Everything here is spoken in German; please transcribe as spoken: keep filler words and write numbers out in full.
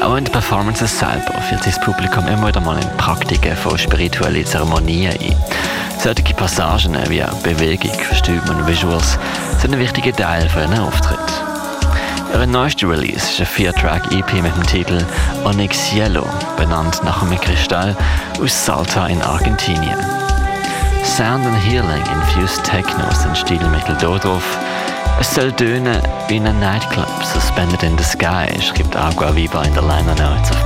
Auch in den Performances selber führt sich das Publikum immer wieder mal in Praktiken von spirituellen Zeremonien ein. Solche Passagen wie Bewegung, Stimme und Visuals sind ein wichtiger Teil für einen Auftritt. Ihr neuester Release ist ein vier-Track-E P mit dem Titel Onyx Yellow, benannt nach einem Kristall aus Salta in Argentinien. Sound and Healing infused Techno sind Stilmittel dort drauf. Es soll tönen wie in einem Nightclub, suspended in the sky, schreibt Agua Viva in der Liner Notes auf